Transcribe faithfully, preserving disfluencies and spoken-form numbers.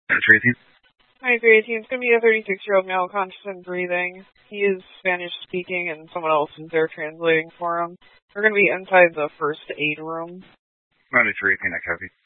three eighteen. Hi, three eighteen. It's going to be a thirty-six-year-old male, conscious and breathing. He is Spanish-speaking, and someone else is there translating for him. We're going to be inside the first aid room. Monday three eighteen, I copy.